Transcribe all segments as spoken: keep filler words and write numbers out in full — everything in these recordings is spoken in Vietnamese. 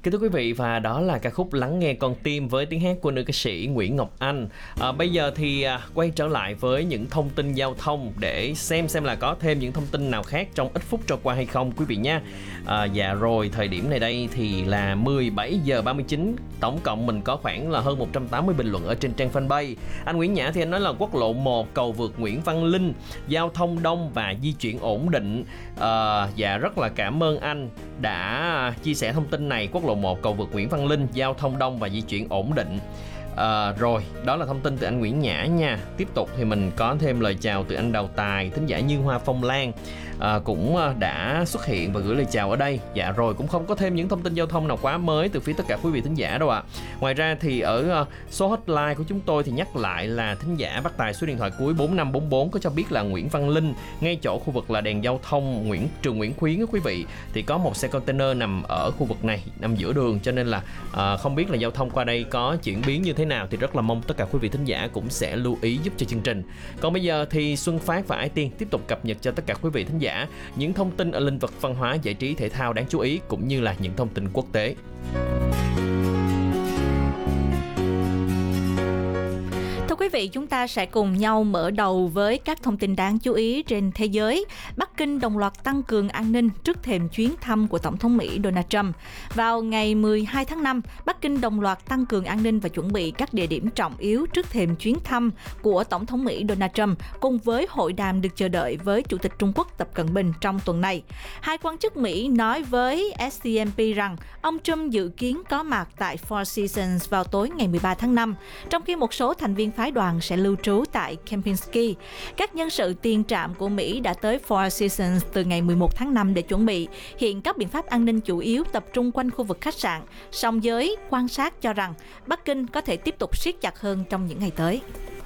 Kính thưa quý vị, và đó là ca khúc Lắng nghe con tim với tiếng hát của nữ ca sĩ Nguyễn Ngọc Anh. À, bây giờ thì à, quay trở lại với những thông tin giao thông để xem xem là có thêm những thông tin nào khác trong ít phút trôi qua hay không quý vị nha. À, dạ rồi, thời điểm này đây thì là mười bảy giờ ba mươi chín, tổng cộng mình có khoảng là hơn một trăm tám mươi bình luận ở trên trang fanpage. Anh Nguyễn Nhã thì anh nói là quốc lộ một cầu vượt Nguyễn Văn Linh, giao thông đông và di chuyển ổn định. À, dạ rất là cảm ơn anh đã chia sẻ thông tin này. Quốc lộ một cầu vượt Nguyễn Văn Linh, giao thông đông và di chuyển ổn định. À, rồi, đó là thông tin từ anh Nguyễn Nhã nha. Tiếp tục thì mình có thêm lời chào từ anh Đào Tài, thính giả Như Hoa Phong Lan à, cũng đã xuất hiện và gửi lời chào ở đây. Dạ rồi, cũng không có thêm những thông tin giao thông nào quá mới từ phía tất cả quý vị thính giả đâu ạ. À. Ngoài ra thì ở số hotline của chúng tôi thì nhắc lại là thính giả bắt tài số điện thoại cuối bốn năm bốn bốn có cho biết là Nguyễn Văn Linh, ngay chỗ khu vực là đèn giao thông Nguyễn Trường Nguyễn Khuyến đó quý vị, thì có một xe container nằm ở khu vực này, nằm giữa đường, cho nên là à, không biết là giao thông qua đây có chuyển biến như thế nào, thì rất là mong tất cả quý vị thính giả cũng sẽ lưu ý giúp cho chương trình. Còn bây giờ thì Xuân Phát và Ái Tiên tiếp tục cập nhật cho tất cả quý vị thính giả những thông tin ở lĩnh vực văn hóa, giải trí, thể thao đáng chú ý cũng như là những thông tin quốc tế. Thưa quý vị, chúng ta sẽ cùng nhau mở đầu với các thông tin đáng chú ý trên thế giới. Bắc Kinh đồng loạt tăng cường an ninh trước thềm chuyến thăm của Tổng thống Mỹ Donald Trump. Vào ngày mười hai tháng năm, Bắc Kinh đồng loạt tăng cường an ninh và chuẩn bị các địa điểm trọng yếu trước thềm chuyến thăm của Tổng thống Mỹ Donald Trump, cùng với hội đàm được chờ đợi với Chủ tịch Trung Quốc Tập Cận Bình trong tuần này. Hai quan chức Mỹ nói với ét xê em pê rằng ông Trump dự kiến có mặt tại Four Seasons vào tối ngày mười ba tháng năm, trong khi một số thành viên phái đoàn sẽ lưu trú tại Kempinski. Các nhân sự tiền trạm của Mỹ đã tới Four Seasons từ ngày mười một tháng năm để chuẩn bị. Hiện các biện pháp an ninh chủ yếu tập trung quanh khu vực khách sạn. Song giới quan sát cho rằng Bắc Kinh có thể tiếp tục siết chặt hơn trong những ngày tới.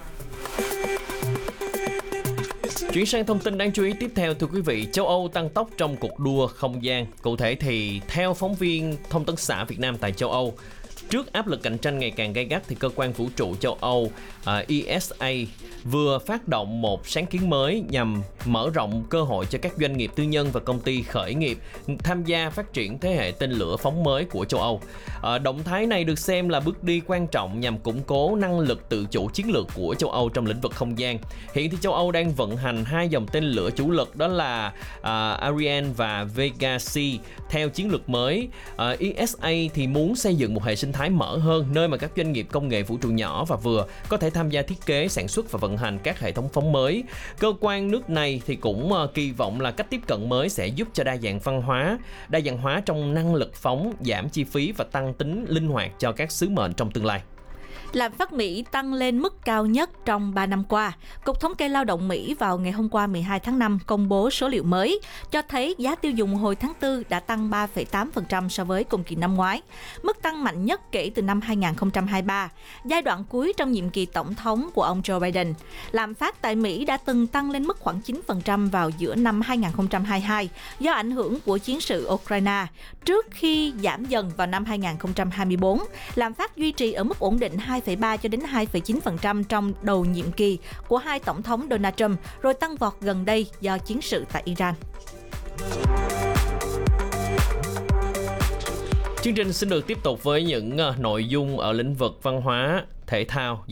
Chuyển sang thông tin đáng chú ý tiếp theo, thưa quý vị, châu Âu tăng tốc trong cuộc đua không gian. Cụ thể thì theo phóng viên Thông tấn xã Việt Nam tại châu Âu, trước áp lực cạnh tranh ngày càng gay gắt thì cơ quan vũ trụ châu Âu uh, e ét a vừa phát động một sáng kiến mới nhằm mở rộng cơ hội cho các doanh nghiệp tư nhân và công ty khởi nghiệp tham gia phát triển thế hệ tên lửa phóng mới của châu Âu. Uh, động thái này được xem là bước đi quan trọng nhằm củng cố năng lực tự chủ chiến lược của châu Âu trong lĩnh vực không gian. Hiện thì châu Âu đang vận hành hai dòng tên lửa chủ lực, đó là uh, Ariane và Vega C. Theo chiến lược mới, uh, e ét a thì muốn xây dựng một hệ sinh thái mở hơn, nơi mà các doanh nghiệp công nghệ vũ trụ nhỏ và vừa có thể tham gia thiết kế, sản xuất và vận hành các hệ thống phóng mới. Cơ quan nước này thì cũng uh, kỳ vọng là cách tiếp cận mới sẽ giúp cho đa dạng văn hóa, đa dạng hóa trong năng lực phóng, giảm chi phí và tăng tính linh hoạt cho các sứ mệnh trong tương lai. Lạm phát Mỹ tăng lên mức cao nhất trong ba năm qua. Cục Thống kê Lao động Mỹ vào ngày hôm qua mười hai tháng năm công bố số liệu mới, cho thấy giá tiêu dùng hồi tháng tư đã tăng ba phẩy tám phần trăm so với cùng kỳ năm ngoái, mức tăng mạnh nhất kể từ năm hai nghìn không trăm hai mươi ba, giai đoạn cuối trong nhiệm kỳ tổng thống của ông Joe Biden. Lạm phát tại Mỹ đã từng tăng lên mức khoảng chín phần trăm vào giữa năm hai nghìn không trăm hai mươi hai do ảnh hưởng của chiến sự Ukraine, trước khi giảm dần vào năm hai nghìn không trăm hai mươi bốn. Lạm phát duy trì ở mức ổn định hai phẩy ba cho đến hai phẩy chín phần trăm trong đầu nhiệm kỳ của hai tổng thống Donald Trump, rồi tăng vọt gần đây do chiến sự tại Iran. Chương trình xin được tiếp tục với những nội dung ở lĩnh vực văn hóa, thể thao.